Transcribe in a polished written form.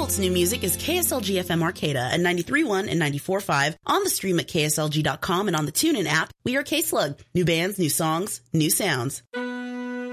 default's new music is KSLG FM Arcata at 93.1 and 94.5, on the stream at KSLG.com and on the TuneIn app. We are K-Slug. New bands, new songs, new sounds.